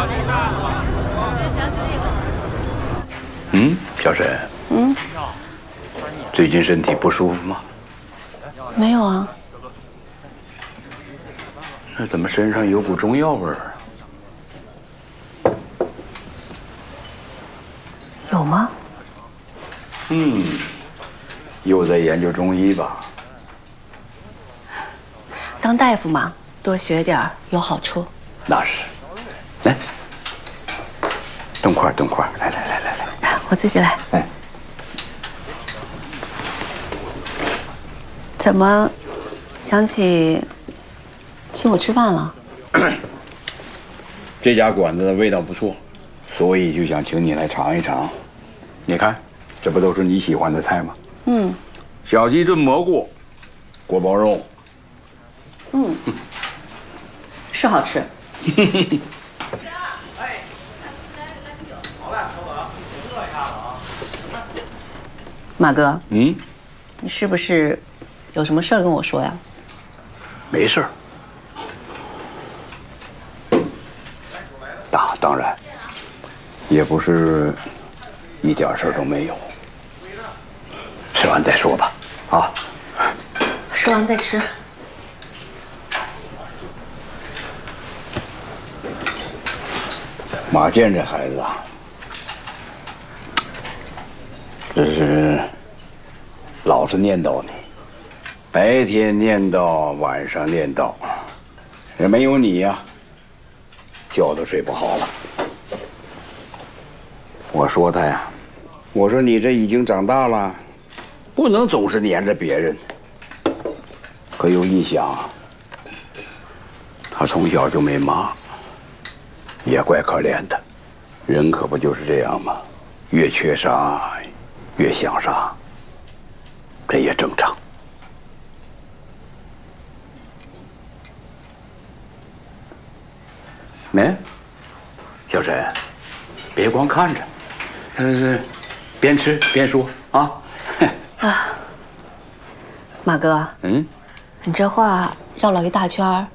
小沈。最近身体不舒服吗？ 没有啊。 那怎么身上有股中药味儿？ 有吗？ 又在研究中医吧？ 当大夫嘛，多学点儿有好处。 那是。来，动块，来， 我自己来。 哎， 怎么想起请我吃饭了？ 这家馆子的味道不错，所以就想请你来尝一尝。你看，这不都是你喜欢的菜吗？小鸡炖蘑菇，锅包肉。 是好吃。马哥，你是不是有什么事儿跟我说呀？ 没事儿。当然，也不是一点事儿都没有。吃完再说吧，啊。 说完再吃。 马健这孩子啊，这是老是念叨你，白天念叨，晚上念叨，也没有你呀，觉都睡不好了。我说他呀，我说你这已经长大了，不能总是黏着别人。可又一想，他从小就没妈，也怪可怜的。人可不就是这样吗？越缺啥，越想啥，这也正常。没，小沈，别光看着，边吃边说啊。 马哥，你这话绕了一大圈儿，